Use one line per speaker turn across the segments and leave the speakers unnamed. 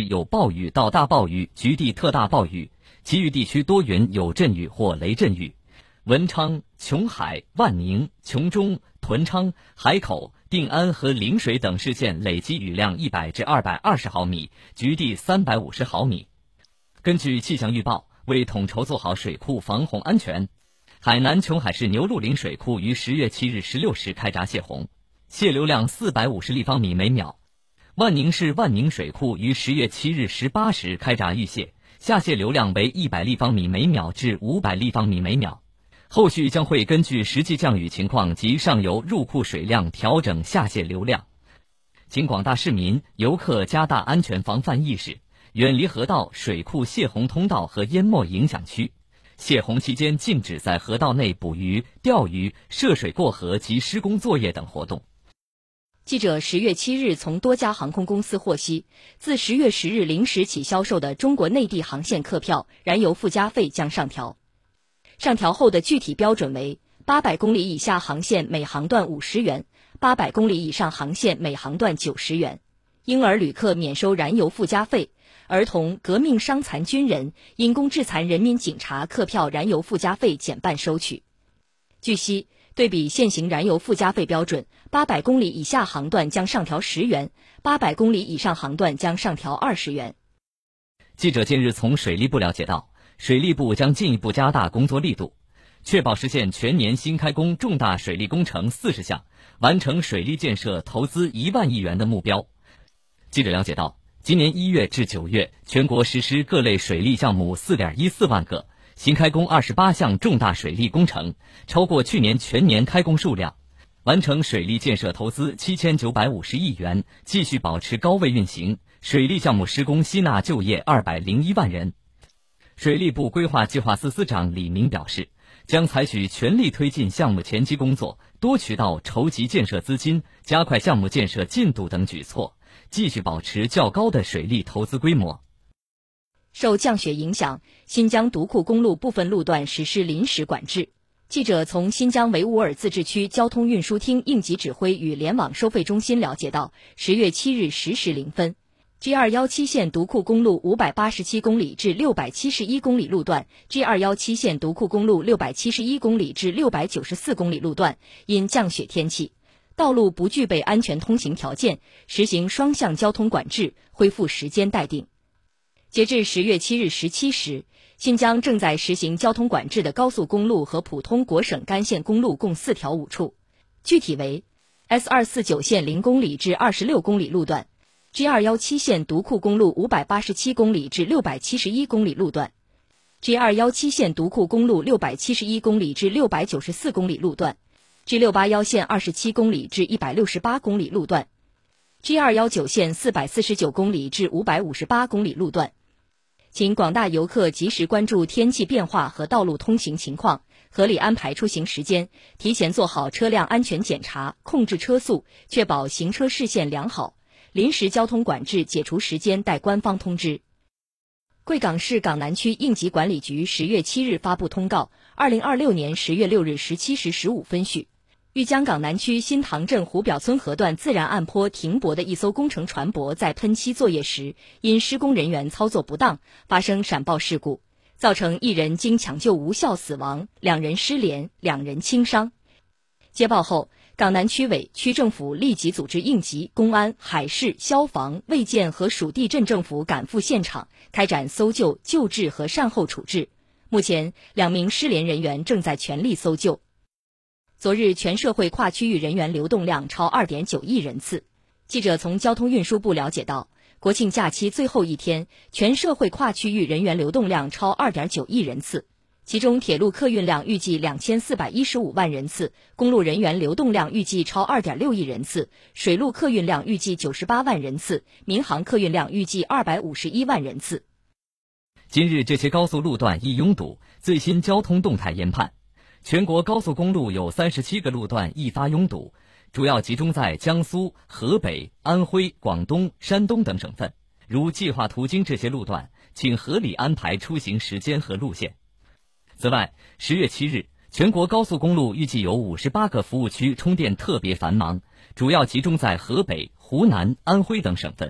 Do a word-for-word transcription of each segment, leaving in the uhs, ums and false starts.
有暴雨到大暴雨，局地特大暴雨，其余地区多云有阵雨或雷阵雨。文昌、琼海、万宁、琼中、屯昌、海口、定安和陵水等市县累计雨量一百至二百二十毫米，局地三百五十毫米。根据气象预报，为统筹做好水库防洪安全，海南琼海市牛鹿林水库于十月七日十六时开闸泄洪，泄流量四百五十立方米每秒。万宁市万宁水库于十月七日十八时开闸预泄，下泄流量为一百立方米每秒至五百立方米每秒。后续将会根据实际降雨情况及上游入库水量调整下泄流量。请广大市民、游客加大安全防范意识，远离河道、水库泄洪通道和淹没影响区。泄洪期间禁止在河道内捕鱼、钓鱼、涉水过河及施工作业等活动。
记者十月七日从多家航空公司获悉，自十月十日零时起销售的中国内地航线客票燃油附加费将上调。上调后的具体标准为八百公里以下航线每航段五十元，八百公里以上航线每航段九十元。婴儿旅客免收燃油附加费，儿童、革命伤残军人、因公致残人民警察客票燃油附加费减半收取。据悉，对比现行燃油附加费标准，八百公里以下航段将上调十元，八百公里以上航段将上调二十元。
记者近日从水利部了解到，水利部将进一步加大工作力度，确保实现全年新开工重大水利工程四十项，完成水利建设投资一万亿元的目标。记者了解到，今年一月至九月，全国实施各类水利项目 四点一四万个，新开工二十八项重大水利工程，超过去年全年开工数量，完成水利建设投资七千九百五十亿元，继续保持高位运行，水利项目施工吸纳就业二百零一万人。水利部规划计划司司长李明表示，将采取全力推进项目前期工作、多渠道筹集建设资金、加快项目建设进度等举措，继续保持较高的水利投资规模。
受降雪影响，新疆独库公路部分路段实施临时管制。记者从新疆维吾尔自治区交通运输厅应急指挥与联网收费中心了解到，十月七日十时零分，G 二一七线独库公路五百八十七公里至六百七十一公里路段、G 二一七线独库公路六百七十一公里至六百九十四公里路段因降雪天气，道路不具备安全通行条件，实行双向交通管制，恢复时间待定。截至十月七日十七时，新疆正在实行交通管制的高速公路和普通国省干线公路共四条五处，具体为 S 二四九线零公里至二十六公里路段、G 二一七线独库公路五百八十七公里至六百七十一公里路段、G 二一七线独库公路六百七十一公里至六百九十四公里路段、G 六八一线二十七公里至一百六十八公里路段、G 二一九线四百四十九公里至五百五十八公里路段。请广大游客及时关注天气变化和道路通行情况，合理安排出行时间，提前做好车辆安全检查，控制车速，确保行车视线良好。临时交通管制解除时间待官方通知。贵港市港南区应急管理局十月七日发布通告，二零二六年十月六日十七时十五分许，豫江港南区新塘镇湖表村河段自然岸坡停泊的一艘工程船舶在喷漆作业时，因施工人员操作不当，发生闪爆事故，造成一人经抢救无效死亡，两人失联，两人轻伤。接报后，港南区委、区政府立即组织应急、公安、海事、消防、卫健和属地镇政府赶赴现场，开展搜救、救治和善后处置。目前，两名失联人员正在全力搜救。昨日全社会跨区域人员流动量超 二点九亿人次。记者从交通运输部了解到，国庆假期最后一天，全社会跨区域人员流动量超 二点九亿人次，其中铁路客运量预计两千四百一十五万人次，公路人员流动量预计超 二点六亿人次，水路客运量预计九十八万人次，民航客运量预计二百五十一万人次。
今日这些高速路段易拥堵，最新交通动态研判。全国高速公路有三十七个路段易发拥堵，主要集中在江苏、河北、安徽、广东、山东等省份。如计划途经这些路段，请合理安排出行时间和路线。此外，十月七日，全国高速公路预计有五十八个服务区充电特别繁忙，主要集中在河北、湖南、安徽等省份。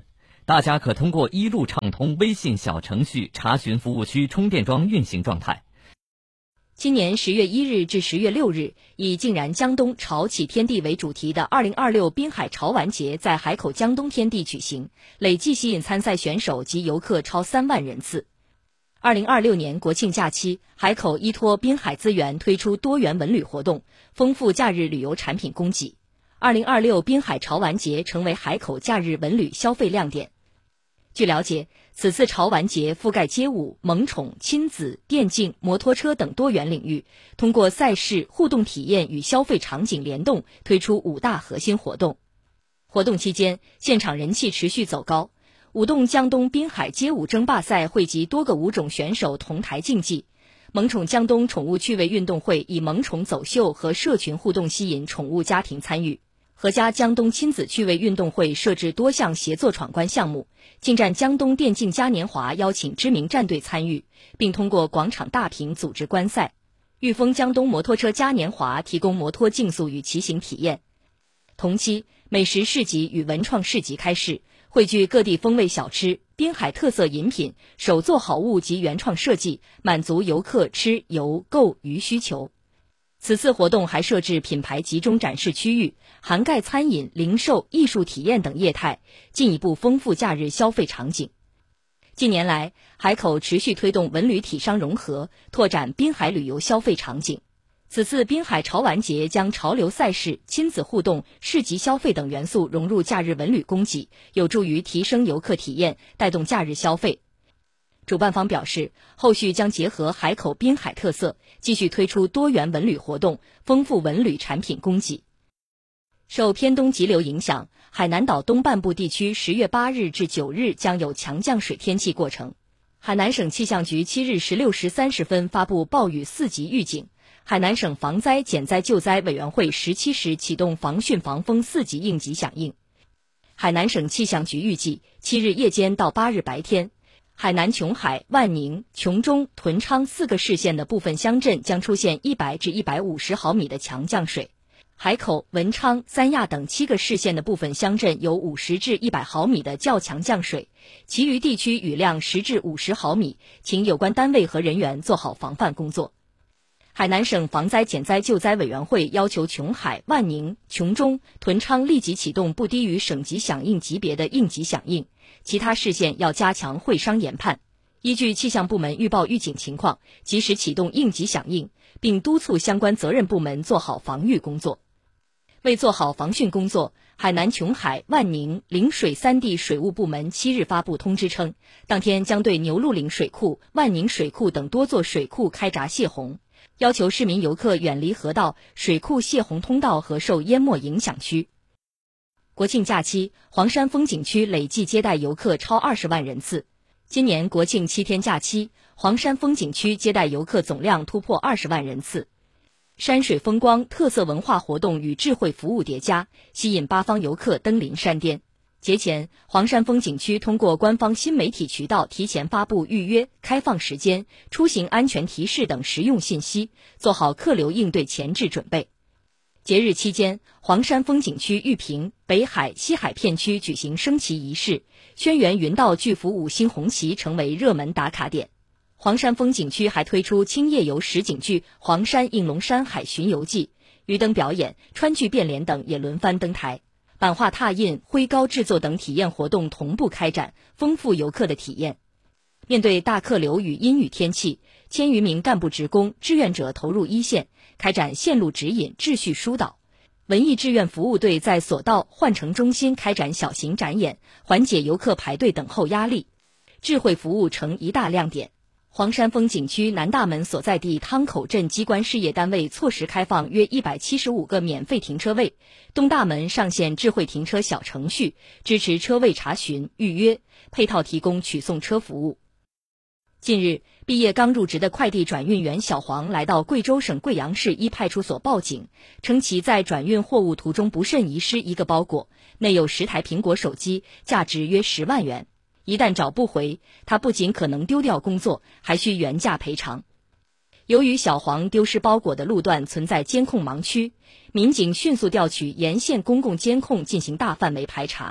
大家可通过一路畅通微信小程序查询服务区充电桩运行状态。
今年十月一日至十月六日，以“竟然江东，潮起天地”为主题的二零二六滨海潮玩节在海口江东天地举行，累计吸引参赛选手及游客超三万人次。二零二六年国庆假期，海口依托滨海资源推出多元文旅活动，丰富假日旅游产品供给。二零二六滨海潮玩节成为海口假日文旅消费亮点。据了解，此次潮玩节覆盖街舞、萌宠、亲子、电竞、摩托车等多元领域，通过赛事、互动体验与消费场景联动，推出五大核心活动。活动期间，现场人气持续走高。舞动江东滨海街舞争霸赛汇集多个舞种选手同台竞技，萌宠江东宠物趣味运动会以萌宠走秀和社群互动吸引宠物家庭参与。合家江东亲子趣味运动会设置多项协作闯关项目，近战江东电竞嘉年华邀请知名战队参与，并通过广场大屏组织观赛。裕丰江东摩托车嘉年华提供摩托竞速与骑行体验。同期，美食市集与文创市集开市，汇聚各地风味小吃、滨海特色饮品、手作好物及原创设计，满足游客吃、游、购、娱需求。此次活动还设置品牌集中展示区域，涵盖餐饮、零售、艺术体验等业态，进一步丰富假日消费场景。近年来，海口持续推动文旅体商融合，拓展滨海旅游消费场景。此次滨海潮玩节将潮流赛事、亲子互动、市集消费等元素融入假日文旅供给，有助于提升游客体验，带动假日消费。主办方表示，后续将结合海口滨海特色，继续推出多元文旅活动，丰富文旅产品供给。受偏东急流影响，海南岛东半部地区十月八日至九日将有强降水天气过程。海南省气象局七日十六时三十分发布暴雨四级预警，海南省防灾减灾救灾委员会十七时启动防汛防风四级应急响应。海南省气象局预计，七日夜间到八日白天，海南琼海、万宁、琼中、屯昌四个市县的部分乡镇将出现一百至一百五十毫米的强降水，海口、文昌、三亚等七个市县的部分乡镇有五十至一百毫米的较强降水，其余地区雨量十至五十毫米，请有关单位和人员做好防范工作。海南省防灾减灾救灾委员会要求琼海、万宁、琼中、屯昌立即启动不低于省级响应级别的应急响应，其他市县要加强会商研判，依据气象部门预报预警情况，及时启动应急响应，并督促相关责任部门做好防御工作。为做好防汛工作，海南琼海、万宁、陵水三地水务部门七日发布通知称，当天将对牛路岭水库、万宁水库等多座水库开闸泄洪，要求市民游客远离河道、水库泄洪通道和受淹没影响区。国庆假期，黄山风景区累计接待游客超二十万人次。今年国庆七天假期，黄山风景区接待游客总量突破二十万人次。山水风光、特色文化活动与智慧服务叠加，吸引八方游客登临山巅。节前，黄山风景区通过官方新媒体渠道提前发布预约、开放时间、出行安全提示等实用信息，做好客流应对前置准备。节日期间，黄山风景区玉屏、北海、西海片区举行升旗仪式，轩辕云道巨幅五星红旗成为热门打卡点。黄山风景区还推出轻夜游实景剧《黄山应龙山海巡游记》，鱼灯表演、川剧变脸等也轮番登台，版画拓印、徽糕制作等体验活动同步开展，丰富游客的体验。面对大客流与阴雨天气，千余名干部职工、志愿者投入一线，开展线路指引、秩序疏导。文艺志愿服务队在索道、换乘中心开展小型展演，缓解游客排队等候压力。智慧服务成一大亮点。黄山风景区南大门所在地汤口镇机关事业单位错时开放约一百七十五个免费停车位，东大门上线智慧停车小程序，支持车位查询、预约，配套提供取送车服务。近日，毕业刚入职的快递转运员小黄来到贵州省贵阳市一派出所报警，称其在转运货物途中不慎遗失一个包裹，内有十台苹果手机，价值约十万元。一旦找不回，他不仅可能丢掉工作，还需原价赔偿。由于小黄丢失包裹的路段存在监控盲区，民警迅速调取沿线公共监控进行大范围排查，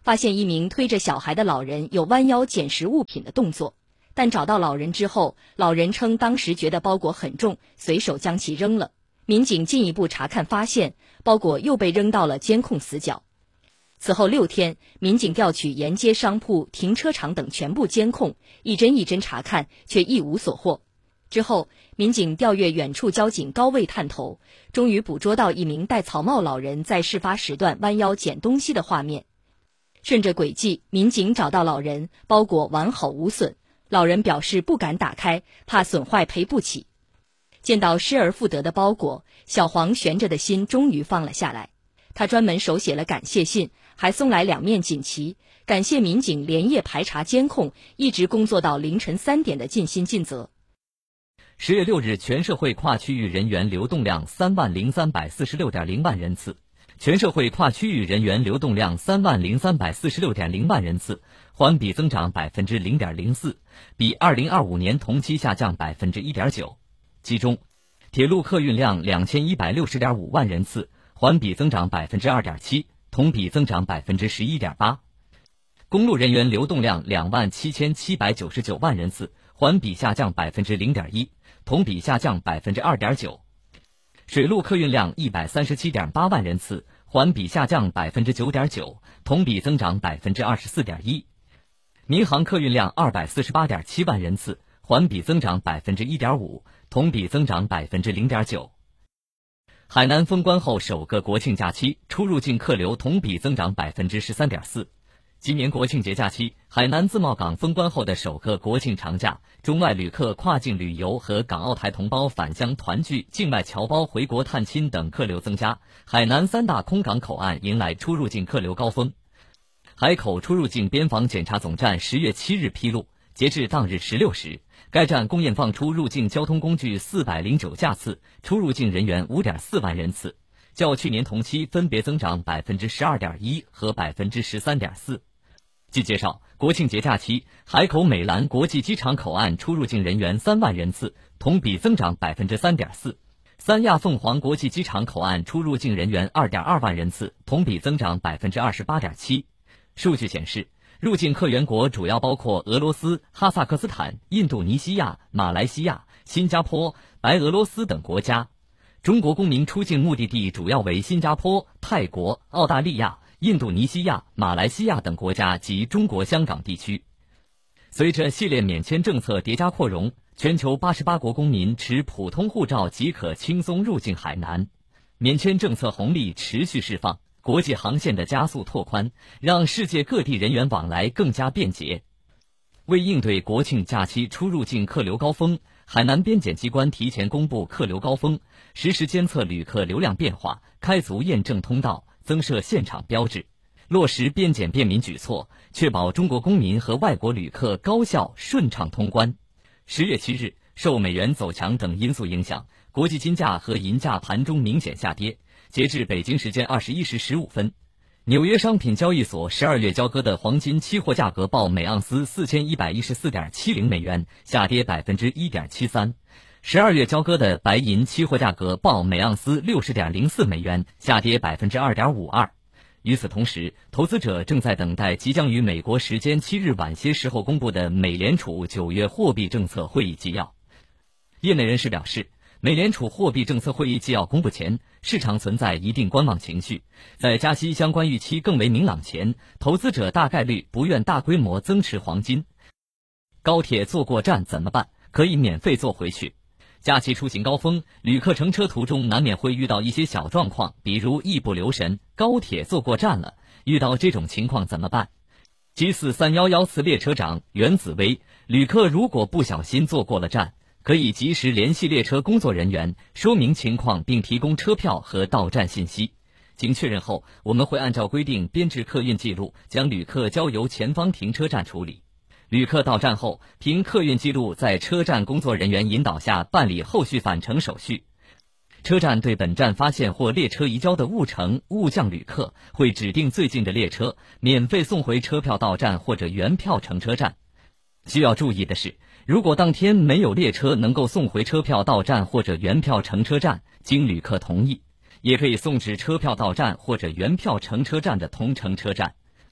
发现一名推着小孩的老人有弯腰捡拾物品的动作，但找到老人之后，老人称当时觉得包裹很重，随手将其扔了。民警进一步查看发现，包裹又被扔到了监控死角。此后六天，民警调取沿街商铺、停车场等全部监控，一帧一帧查看，却一无所获。之后，民警调阅远处交警高位探头，终于捕捉到一名戴草帽老人在事发时段弯腰捡东西的画面。顺着轨迹，民警找到老人，包裹完好无损。老人表示不敢打开，怕损坏赔不起。见到失而复得的包裹，小黄悬着的心终于放了下来。他专门手写了感谢信，还送来两面锦旗，感谢民警连夜排查监控，一直工作到凌晨三点的尽心尽责。
十月六日，全社会跨区域人员流动量三万零三百四十六点零万人次，全社会跨区域人员流动量三万零三百四十六点零万人次，环比增长百分之零点零四，比二零二五年同期下降百分之一点九。其中，铁路客运量两千一百六十点五万人次，环比增长百分之二点七，同比增长百分之十一点八。公路人员流动量两万七千七百九十九万人次，环比下降百分之零点一，同比下降百分之二点九。水路客运量一百三十七点八万人次，环比下降百分之九点九，同比增长百分之二十四点一。民航客运量二百四十八点七万人次，环比增长百分之一点五，同比增长百分之零点九。海南封关后首个国庆假期，出入境客流同比增长百分之十三点四。今年国庆节假期，海南自贸港封关后的首个国庆长假，中外旅客跨境旅游和港澳台同胞返乡团聚、境外侨胞回国探亲等客流增加，海南三大空港口岸迎来出入境客流高峰。海口出入境边防检查总站十月七日披露，截至当日十六时，该站共验放出入境交通工具四百零九架次，出入境人员五点四万人次，较去年同期分别增长百分之十二点一和百分之十三点四。据介绍，国庆节假期，海口美兰国际机场口岸出入境人员三万人次，同比增长百分之三点四；三亚凤凰国际机场口岸出入境人员二点二万人次，同比增长百分之二十八点七。数据显示，入境客源国主要包括俄罗斯、哈萨克斯坦、印度尼西亚、马来西亚、新加坡、白俄罗斯等国家。中国公民出境目的地主要为新加坡、泰国、澳大利亚、印度尼西亚、马来西亚等国家及中国香港地区。随着系列免签政策叠加扩容，全球八十八国公民持普通护照即可轻松入境海南。免签政策红利持续释放，国际航线的加速拓宽，让世界各地人员往来更加便捷。为应对国庆假期出入境客流高峰，海南边检机关提前公布客流高峰，实时监测旅客流量变化，开足验证通道，增设现场标志，落实边检便民举措，确保中国公民和外国旅客高效顺畅通关。十月七日，受美元走强等因素影响，国际金价和银价盘中明显下跌。截至北京时间二十一时十五分，纽约商品交易所十二月交割的黄金期货价格报每盎司四千一百一十四点七零美元，下跌百分之一点七三。十二月交割的白银期货价格报每盎司六十点零四美元，下跌百分之二点五二。与此同时，投资者正在等待即将于美国时间七日晚些时候公布的美联储九月货币政策会议纪要。业内人士表示，美联储货币政策会议纪要公布前，市场存在一定观望情绪，在加息相关预期更为明朗前，投资者大概率不愿大规模增持黄金。高铁坐过站怎么办？可以免费坐回去。假期出行高峰，旅客乘车途中难免会遇到一些小状况，比如一不留神高铁坐过站了，遇到这种情况怎么办？G 四三一一次列车长袁子威，旅客如果不小心坐过了站，可以及时联系列车工作人员，说明情况并提供车票和到站信息。经确认后，我们会按照规定编制客运记录，将旅客交由前方停车站处理。旅客到站后，凭客运记录在车站工作人员引导下办理后续返程手续。车站对本站发现或列车移交的误乘、误降旅客，会指定最近的列车，免费送回车票到站或者原票乘车站。需要注意的是，如果当天没有列车能够送回车票到站或者原票乘车站，经旅客同意，也可以送至车票到站或者原票乘车站的同乘车站。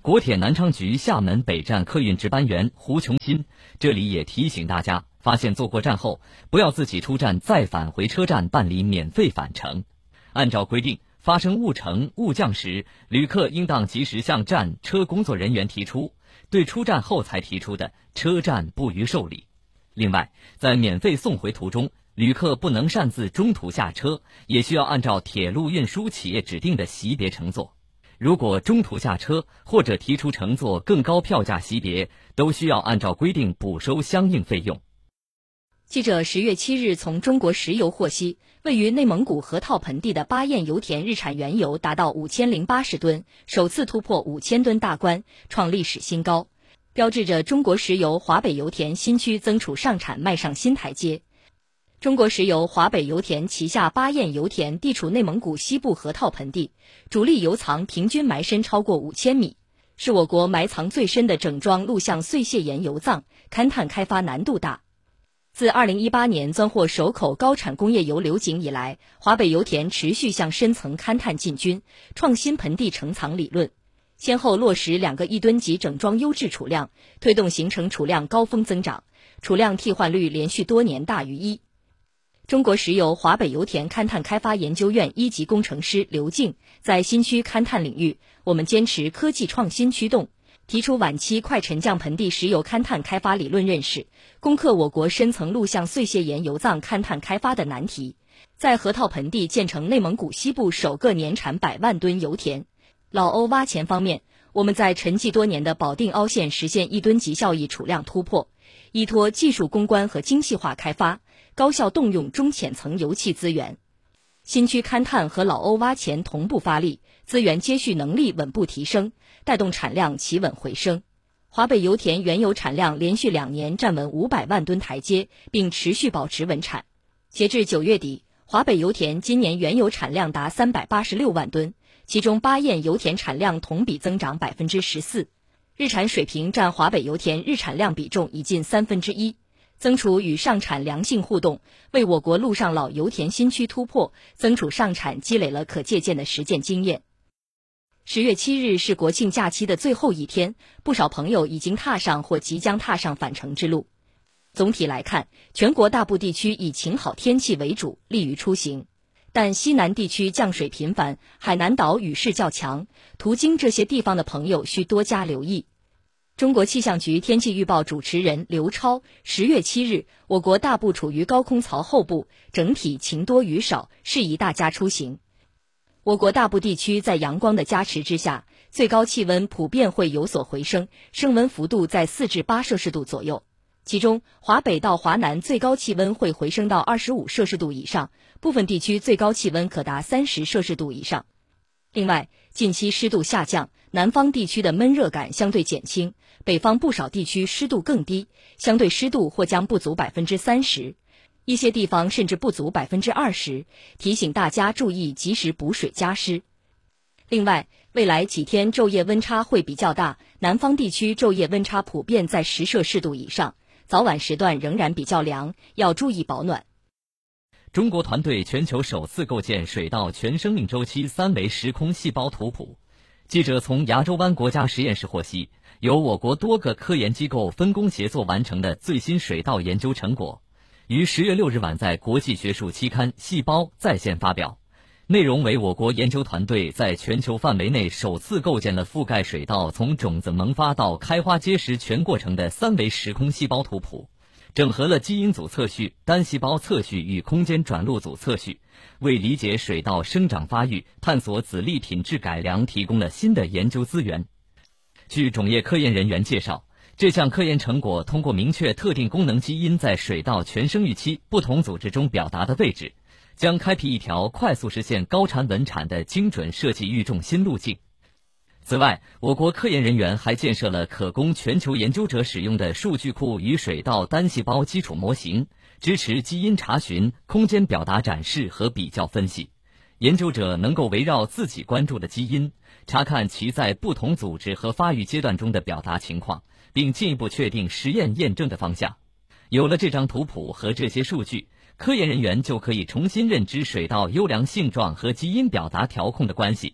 国铁南昌局厦门北站客运值班员胡琼新这里也提醒大家，发现坐过站后，不要自己出站再返回车站办理免费返程。按照规定，发生误乘、误降时，旅客应当及时向站车工作人员提出，对出站后才提出的，车站不予受理。另外，在免费送回途中，旅客不能擅自中途下车，也需要按照铁路运输企业指定的席别乘坐。如果中途下车或者提出乘坐更高票价席别，都需要按照规定补收相应费用。
记者十月七日从中国石油获悉，位于内蒙古河套盆地的巴彦油田日产原油达到五千零八十吨，首次突破五千吨大关，创历史新高，标志着中国石油华北油田新区增储上产迈上新台阶。中国石油华北油田旗下巴彦油田地处内蒙古西部河套盆地，主力油藏平均埋深超过五千米，是我国埋藏最深的整桩陆相碎屑岩油藏，勘探开发难度大。自二零一八年钻获首口高产工业油流井以来，华北油田持续向深层勘探进军，创新盆地成藏理论，先后落实两个一吨级整桩优质储量，推动形成储量高峰增长，储量替换率连续多年大于一。中国石油华北油田勘探开发研究院一级工程师刘静在新区勘探领域，我们坚持科技创新驱动，提出晚期快沉降盆地石油勘探开发理论认识，攻克我国深层陆相碎屑岩油藏勘探开发的难题，在河套盆地建成内蒙古西部首个年产百万吨油田。老欧挖潜方面，我们在沉寂多年的保定凹陷实现一吨级效益储量突破，依托技术攻关和精细化开发，高效动用中浅层油气资源。新区勘探和老欧挖潜同步发力，资源接续能力稳步提升，带动产量企稳回升。华北油田原油产量连续两年站稳五百万吨台阶，并持续保持稳产。截至九月底，华北油田今年原油产量达三百八十六万吨，其中巴彦油田产量同比增长 百分之十四， 日产水平占华北油田日产量比重已近三分之一。增储与上产良性互动，为我国陆上老油田新区突破增储上产积累了可借鉴的实践经验。十月七日是国庆假期的最后一天，不少朋友已经踏上或即将踏上返程之路。总体来看，全国大部地区以晴好天气为主，利于出行。但西南地区降水频繁，海南岛雨势较强，途经这些地方的朋友需多加留意。中国气象局天气预报主持人刘超，十月七日，我国大部处于高空槽后部，整体晴多雨少，适宜大家出行。我国大部地区在阳光的加持之下，最高气温普遍会有所回升，升温幅度在四至八摄氏度左右。其中，华北到华南最高气温会回升到二十五摄氏度以上，部分地区最高气温可达三十摄氏度以上。另外，近期湿度下降，南方地区的闷热感相对减轻，北方不少地区湿度更低，相对湿度或将不足 百分之三十， 一些地方甚至不足 百分之二十， 提醒大家注意及时补水加湿。另外，未来几天昼夜温差会比较大，南方地区昼夜温差普遍在十摄氏度以上，早晚时段仍然比较凉，要注意保暖。
中国团队全球首次构建水稻全生命周期三维时空细胞图谱。记者从牙洲湾国家实验室获悉，由我国多个科研机构分工协作完成的最新水稻研究成果，于十月六日晚在国际学术期刊《细胞》在线发表。内容为我国研究团队在全球范围内首次构建了覆盖水稻从种子萌发到开花结实全过程的三维时空细胞图谱，整合了基因组测序、单细胞测序与空间转录组测序，为理解水稻生长发育、探索籽粒品质改良提供了新的研究资源。据种业科研人员介绍，这项科研成果通过明确特定功能基因在水稻全生育期不同组织中表达的位置，将开辟一条快速实现高产稳产的精准设计育种新路径。此外，我国科研人员还建设了可供全球研究者使用的数据库与水稻单细胞基础模型，支持基因查询、空间表达展示和比较分析。研究者能够围绕自己关注的基因，查看其在不同组织和发育阶段中的表达情况，并进一步确定实验验证的方向。有了这张图谱和这些数据，科研人员就可以重新认知水稻优良性状和基因表达调控的关系，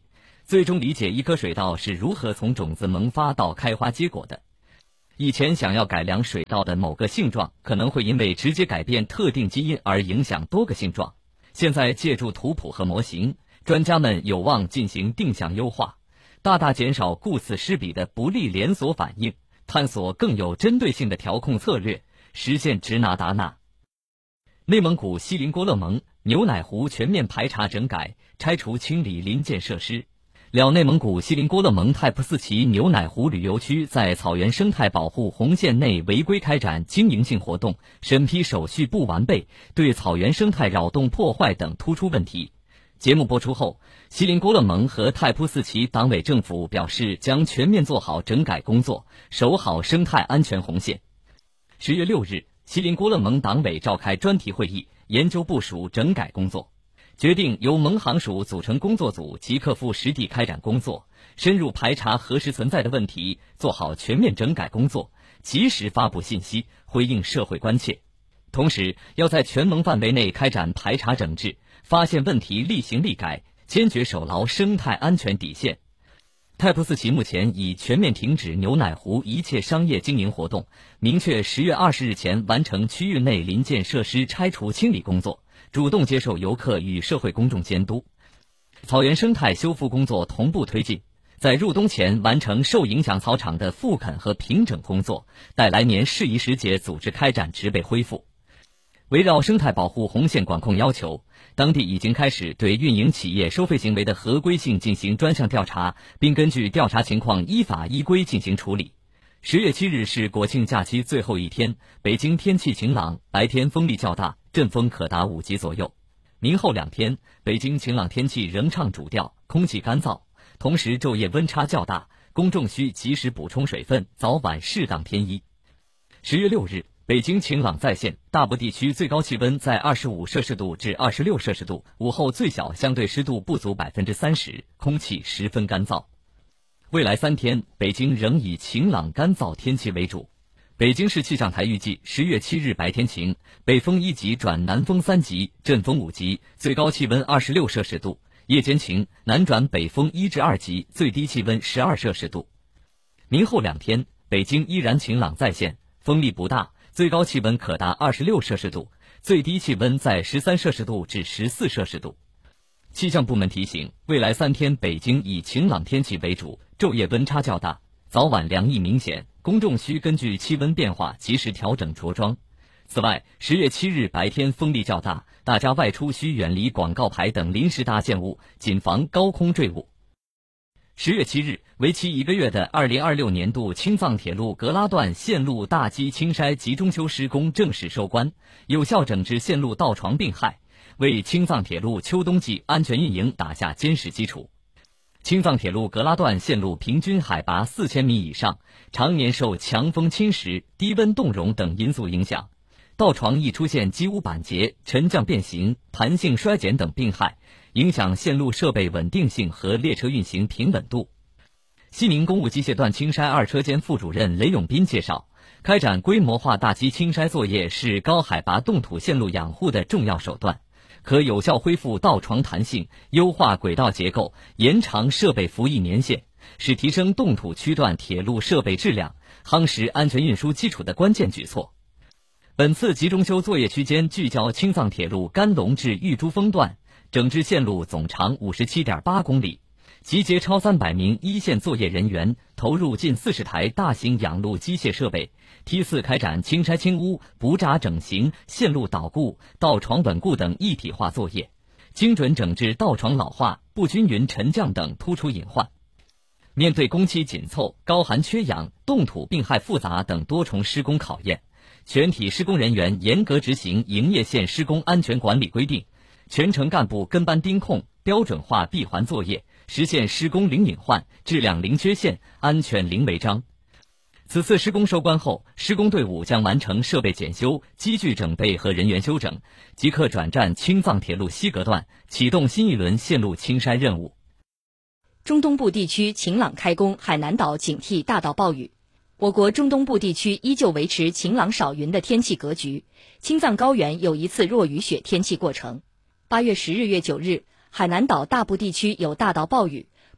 最终理解一棵水稻是如何从种子萌发到开花结果的。以前想要改良水稻的某个性状，可能会因为直接改变特定基因而影响多个性状。现在借助图谱和模型，专家们有望进行定向优化，大大减少顾此失彼的不利连锁反应，探索更有针对性的调控策略，实现直拿达纳。内蒙古锡林郭勒盟牛奶湖全面排查整改，拆除清理临建设施。辽内蒙古锡林郭勒盟太仆寺旗牛奶湖旅游区在草原生态保护红线内违规开展经营性活动，审批手续不完备，对草原生态扰动破坏等突出问题。节目播出后，锡林郭勒盟和太仆寺旗党委政府表示将全面做好整改工作，守好生态安全红线。十月六日，锡林郭勒盟党委召开专题会议，研究部署整改工作，决定由盟行署组成工作组，即刻赴实地开展工作，深入排查核实存在的问题，做好全面整改工作，及时发布信息，回应社会关切。同时，要在全盟范围内开展排查整治，发现问题立行立改，坚决守牢生态安全底线。太仆寺旗目前已全面停止牛奶湖一切商业经营活动，明确十月二十日前完成区域内临建设施拆除清理工作，主动接受游客与社会公众监督。草原生态修复工作同步推进，在入冬前完成受影响草场的复垦和平整工作，待来年适宜时节组织开展植被恢复。围绕生态保护红线管控要求，当地已经开始对运营企业收费行为的合规性进行专项调查，并根据调查情况依法依规进行处理。十月七日是国庆假期最后一天，北京天气晴朗，白天风力较大，阵风可达五级左右。明后两天，北京晴朗天气仍唱主调，空气干燥，同时昼夜温差较大，公众需及时补充水分，早晚适当添衣。十月六日，北京晴朗再现，大部地区最高气温在二十五摄氏度至二十六摄氏度，午后最小相对湿度不足百分之三十，空气十分干燥。未来三天，北京仍以晴朗干燥天气为主。北京市气象台预计，十月七日白天晴，北风一级转南风三级，阵风五级，最高气温二十六摄氏度；夜间晴，南转北风一至二级，最低气温十二摄氏度。明后两天，北京依然晴朗再现，风力不大，最高气温可达二十六摄氏度，最低气温在十三摄氏度至十四摄氏度。气象部门提醒，未来三天北京以晴朗天气为主，昼夜温差较大，早晚凉意明显，公众需根据气温变化及时调整着装。此外，十月七日白天风力较大，大家外出需远离广告牌等临时搭建物，谨防高空坠物。十月七日，为期一个月的二零二六年度青藏铁路格拉段线路大基清筛集中修施工正式收官，有效整治线路盗床病害，为青藏铁路秋冬季安全运营打下坚实基础。青藏铁路格拉段线路平均海拔四千米以上，常年受强风侵蚀、低温冻融等因素影响，盗床易出现机屋板结、沉降变形、弹性衰减等病害，影响线路设备稳定性和列车运行平稳度。西宁公务机械段清筛二车间副主任雷永斌介绍，开展规模化大基清筛作业是高海拔冻土线路养护的重要手段，可有效恢复道床弹性，优化轨道结构，延长设备服役年限，是提升冻土区段铁路设备质量、夯实安全运输基础的关键举措。本次集中修作业区间聚焦青藏铁路甘隆至玉珠峰段，整治线路总长 五十七点八公里，集结超三百名一线作业人员，投入近四十台大型养路机械设备，梯次开展清筛清污、补闸整形、线路导固、道床稳固等一体化作业，精准整治道床老化、不均匀沉降等突出隐患。面对工期紧凑、高寒缺氧、冻土病害复杂等多重施工考验，全体施工人员严格执行营业线施工安全管理规定，全程干部跟班盯控，标准化闭环作业，实现施工零隐患、质量零缺陷、安全零违章。此次施工收官后，施工队伍将完成设备检修、机具整备和人员休整，即刻转战青藏铁路西格段，启动新一轮线路清筛任务。
中东部地区晴朗开工，海南岛警惕大到暴雨。我国中东部地区依旧维持晴朗少云的天气格局，青藏高原有一次弱雨雪天气过程。八月十日、月九日，海南岛大部地区有大到暴雨，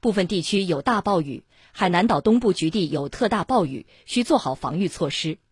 部分地区有大暴雨，海南岛东部局地有特大暴雨，需做好防御措施。